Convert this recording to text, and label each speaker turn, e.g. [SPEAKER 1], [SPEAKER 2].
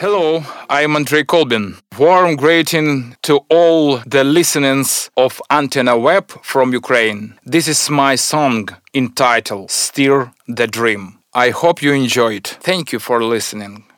[SPEAKER 1] Hello, I'm Andrei Kolbin. Warm greeting to all the listeners of Antenna Web from Ukraine. This is my song entitled Steer the Dream. I hope you enjoyed. Thank you for listening.